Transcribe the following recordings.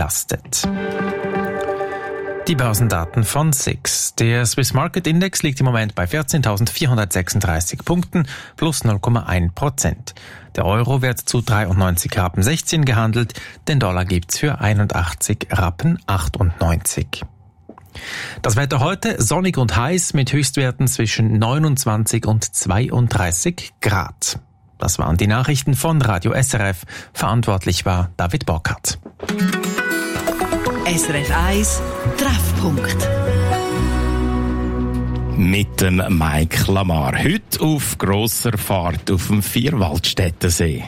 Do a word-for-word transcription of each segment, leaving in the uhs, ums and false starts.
belastet. Die Börsendaten von S I X. Der Swiss Market Index liegt im Moment bei vierzehntausendvierhundertsechsunddreißig Punkten, plus null Komma eins Prozent. Der Euro wird zu dreiundneunzig Rappen sechzehn gehandelt, den Dollar gibt's für einundachtzig Rappen achtundneunzig. Das Wetter heute sonnig und heiß mit Höchstwerten zwischen neunundzwanzig und zweiunddreißig Grad. Das waren die Nachrichten von Radio S R F. Verantwortlich war David Burkhardt. S R F eins Treffpunkt. Mit dem Mike Lamar. Heute auf grosser Fahrt auf dem Vierwaldstättersee.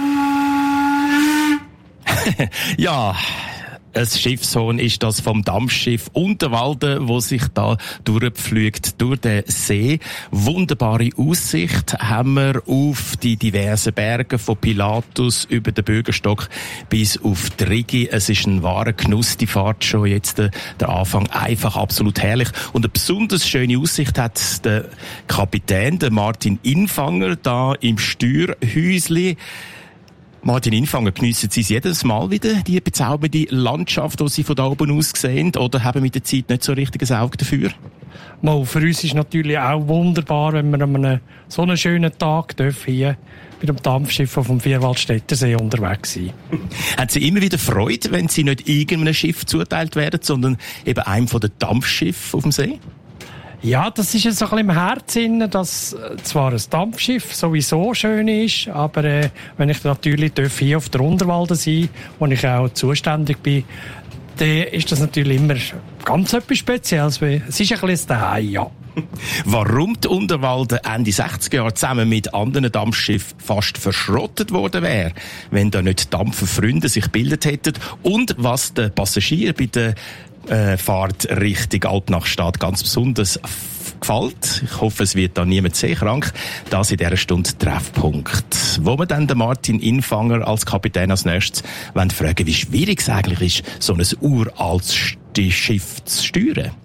Ja, ein Schiffshorn ist das vom Dampfschiff Unterwalden, wo sich da durchpflügt durch den See. Wunderbare Aussicht haben wir auf die diversen Berge von Pilatus über den Bürgerstock bis auf die Rigi. Es ist ein wahrer Genuss, die Fahrt schon jetzt, der, der Anfang einfach absolut herrlich. Und eine besonders schöne Aussicht hat der Kapitän, der Martin Infanger, da im Steuerhäusli. Martin Infanger, geniessen Sie jedes Mal wieder die bezaubernde Landschaft, die Sie von da oben aus sehen, oder haben mit der Zeit nicht so richtig ein Auge dafür? Mal, für uns ist natürlich auch wunderbar, wenn wir an einem so einen schönen Tag hier mit dem Dampfschiff auf dem Vierwaldstättersee unterwegs sind. Haben Sie immer wieder Freude, wenn Sie nicht irgendeinem Schiff zuteilt werden, sondern eben einem von den Dampfschiffen auf dem See? Ja, das ist jetzt so ein bisschen im Herzen, dass zwar ein Dampfschiff sowieso schön ist, aber äh, wenn ich natürlich hier auf der Unterwalden sein darf, wo ich auch zuständig bin, dann ist das natürlich immer ganz etwas Spezielles. Es ist ein bisschen daheim, ja. Warum die Unterwalden Ende sechziger Jahre zusammen mit anderen Dampfschiffen fast verschrottet worden wäre, wenn da nicht Dampferfreunde sich gebildet hätten, und was den Passagieren bei der Äh, Fahrt Richtung Alpnachstad ganz besonders f- gefällt. Ich hoffe, es wird da niemand seekrank. Das in dieser Stunde Treffpunkt. Wo wir dann den Martin Infanger als Kapitän als nächstes wollen fragen, wie schwierig es eigentlich ist, so ein uraltes Schiff zu steuern.